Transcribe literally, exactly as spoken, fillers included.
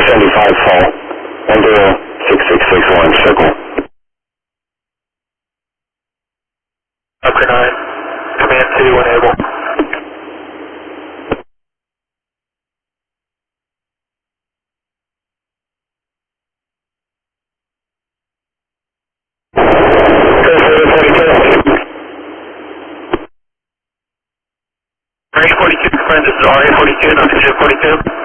seventy-five fall. one zero six six six one, circle. Upper nine, command two, enable. R A forty-two, friend, this is R A forty-two, notice forty-two.